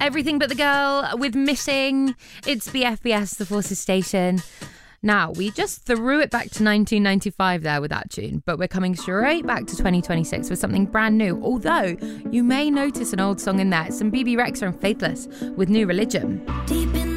Everything But the Girl with Missing. It's BFBS, The Forces Station. Now, we just threw it back to 1995 there with that tune, but we're coming straight back to 2026 with something brand new. Although, you may notice an old song in there. Some BB Rexa and Faithless with New Religion. Deep